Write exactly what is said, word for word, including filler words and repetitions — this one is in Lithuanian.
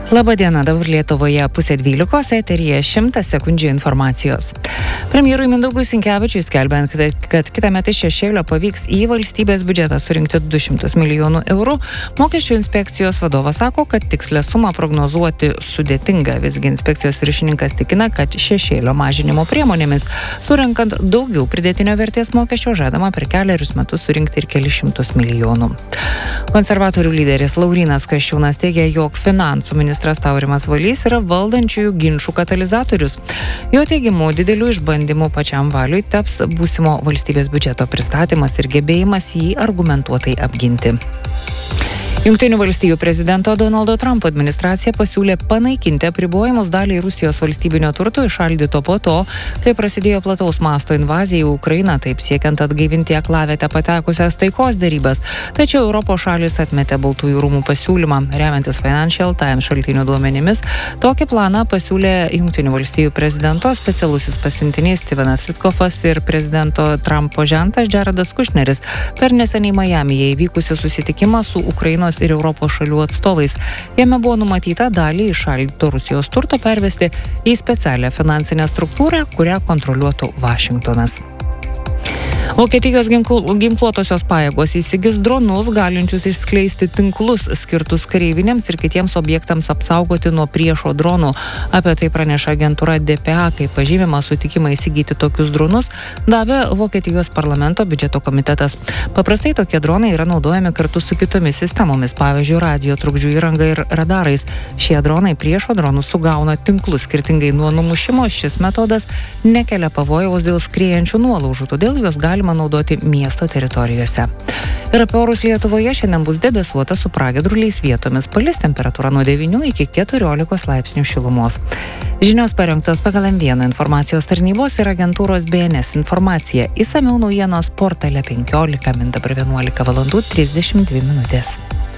Labadiena, dabar Lietuvoje pusė dvylikos, eteryje šimtas sekundžių informacijos. Premjerui Mindaugui Sinkevičiui skelbiant, kad, kad kitą metą šešėlio pavyks į valstybės biudžetą surinkti du šimtus milijonų eurų, mokesčių inspekcijos vadovas sako, kad tikslę sumą prognozuoti sudėtinga. Visgi inspekcijos viršininkas tikina, kad šešėlio mažinimo priemonėmis, surinkant daugiau pridėtinio vertės mokesčio, žadama per keliarius metus surinkti ir keli šimtus milijonų. Konservatorių lyderis Laurynas Kasčiūnas teigia, jog finansų ministras Taurimas Valys yra valdančiųjų ginčų katalizatorius. Jo teigimu, didelių išbandymų pačiam Valiui taps būsimo valstybės biudžeto pristatymas ir gebėjimas jį argumentuotai apginti. Jungtinių valstijų prezidento Donaldo Trumpo administracija pasiūlė panaikinti apribojimus daliai Rusijos valstybinio turto įšaldyto po to, kai prasidėjo plataus masto invazija į Ukrainą, taip siekiant atgaivinti aklavietę patekusias taikos derybas. Tačiau Europos šalys atmetė Baltųjų rūmų pasiūlymą. Remiantis Financial Times šaltinių duomenimis, tokį planą pasiūlė Jungtinių valstijų prezidento specialusis pasiuntinys Stevenas Vitkofas ir prezidento Trumpo žentas Jaredas Kušneris per neseniai Majamyje įvykusi susitikimą su Ukrainos ir Europos šalių atstovais. Jame buvo numatyta dalį įšaldyto Rusijos turto pervesti į specialią finansinę struktūrą, kurią kontroliuotų Vašingtonas. Vokietijos ginkluotosios pajėgos įsigis dronus, galinčius išskleisti tinklus skirtus kareiviniams ir kitiems objektams apsaugoti nuo priešo dronų. Apie tai praneša agentūra D P A, kai pažymima sutikimą įsigyti tokius dronus davė Vokietijos parlamento biudžeto komitetas. Paprastai tokie dronai yra naudojami kartu su kitomis sistemomis, pavyzdžiui, radio trukdžių įranga ir radarais. Šie dronai priešo dronus sugauna tinklus. Skirtingai nuo numušimo, šis metodas nekelia pavojaus dėl skriejančių nuolaužų, todėl juos galima naudoti miesto teritorijose. Ir apie orus Lietuvoje šiandien bus debesuota su pragiedruliais, vietomis palis, temperatūra nuo devynių iki keturiolikos laipsnių šilumos. Žinios parengtos pagal M vieną informacijos tarnybos ir agentūros B N S informacija. Išsamiau naujienos portale penkiolika min dabar vienuolika valandų trisdešimt dvi minutės.